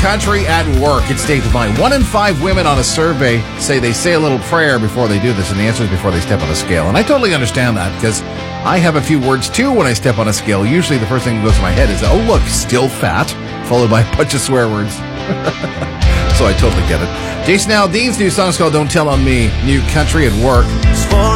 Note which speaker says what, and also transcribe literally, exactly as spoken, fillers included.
Speaker 1: country at work. It's Dave Devine. One in five women on a survey say they say a little prayer before they do this, and the answer is before they step on a scale. And I totally understand that, because I have a few words, too, when I step on a scale. Usually the first thing that goes to my head is, oh, look, still fat, followed by a bunch of swear words. So I totally get it. Jason Aldean's new song is called Don't Tell on Me, new country at work.